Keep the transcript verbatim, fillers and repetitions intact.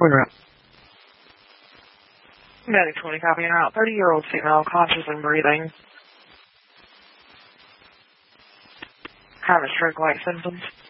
We're up. Medic twenty copying out. thirty-year-old female, conscious and breathing. Having stroke-like symptoms.